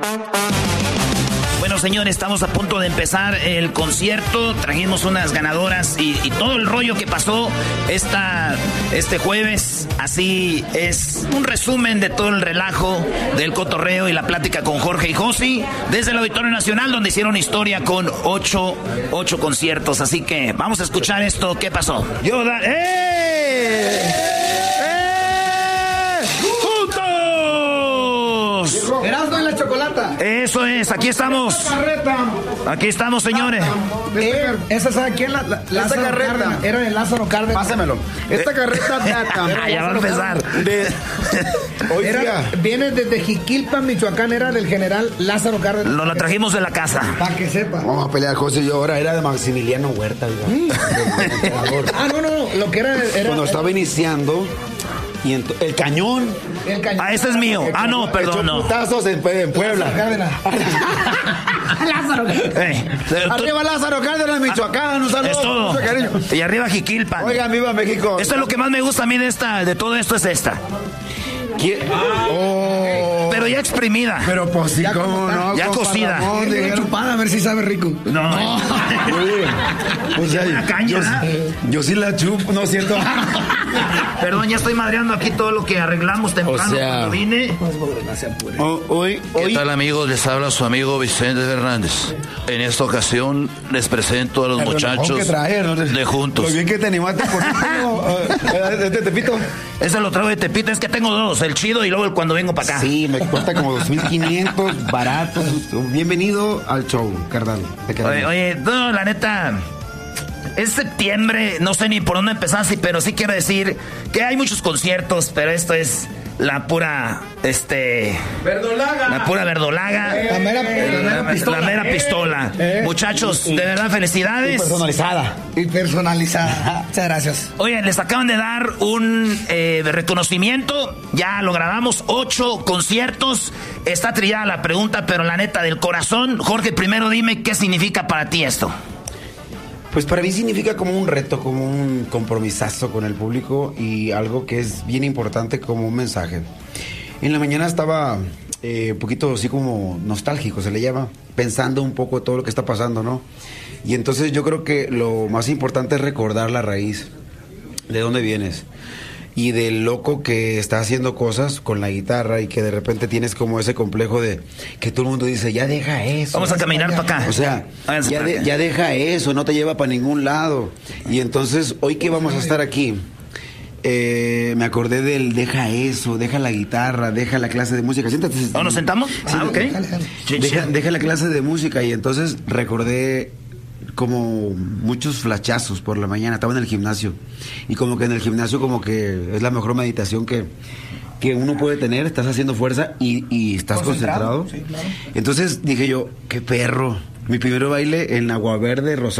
Bueno, señores, estamos a punto de empezar el concierto. Trajimos unas ganadoras y todo el rollo que pasó este jueves. Así es un resumen de todo el relajo del cotorreo y la plática con Jorge y Josi desde el Auditorio Nacional, donde hicieron historia con ocho conciertos. Así que vamos a escuchar esto. ¿Qué pasó? Erasmo en la chocolata. Eso es, aquí estamos. Aquí estamos, señores. Esa sabe quién esta carreta era de Lázaro Cárdenas. Pásamelo. Esta carreta data. Ya va a empezar. Viene desde Jiquilpan, Michoacán, era del general Lázaro Cárdenas. Nos la trajimos de la casa. Para que sepa. Vamos a pelear, José y yo. Ahora era de Maximiliano Huerta, no. Lo que era cuando estaba iniciando. Y el cañón. Ese es mío. No, perdón, no. Putazos en Puebla. Lázaro Cárdenas. Arriba Lázaro Cárdenas, Michoacán. Un saludo. Es todo. Y arriba Jiquilpan. Oigan, viva México. Esto es lo que más me gusta a mí de todo esto es esta. Pero ya exprimida. Pero pues sí, cómo no. Ya cocida. Chupada, a ver si sabe rico. No. O sea, yo sí la chupo, no es cierto. Perdón, ya estoy madreando aquí todo lo que arreglamos temprano cuando vine. ¿Qué tal, amigos? Les habla su amigo Vicente Fernández. En esta ocasión les presento a los muchachos de Juntos. Lo bien que te animaste por de Tepito. Ese lo traigo de Tepito, es que tengo dos, el chido y luego el cuando vengo para acá. Sí, me cuesta como 2,500, barato. Bienvenido al show, carnal. Oye, no, la neta, es septiembre, no sé ni por dónde empezar, pero sí quiero decir que hay muchos conciertos, pero esto es la pura, verdolaga. La pura verdolaga. La mera pistola. Muchachos, de verdad, felicidades. Y personalizada. Muchas gracias. Oye, les acaban de dar un reconocimiento. Ya lo grabamos, 8 conciertos. Está trillada la pregunta, pero la neta, del corazón. Jorge, primero dime qué significa para ti esto. Pues para mí significa como un reto, como un compromisazo con el público y algo que es bien importante como un mensaje. En la mañana estaba un poquito así como nostálgico, se le llama, pensando un poco todo lo que está pasando, ¿no? Y entonces yo creo que lo más importante es recordar la raíz, de dónde vienes. Y del loco que está haciendo cosas con la guitarra y que de repente tienes como ese complejo de que todo el mundo dice, ya deja eso. Vamos a caminar para acá. O sea, ya deja eso, no te lleva para ningún lado. Y entonces, hoy que vamos a estar aquí, me acordé del deja eso, deja la guitarra, deja la clase de música. Siéntate. ¿Nos sentamos? Sí, ok. Deja la clase de música y entonces recordé como muchos flashazos por la mañana. Estaba en el gimnasio y como que en el gimnasio como que es la mejor meditación que uno puede tener. Estás haciendo fuerza y estás concentrado. Sí, claro. Entonces dije yo, qué perro, mi primer baile en Agua Verde, Rosario.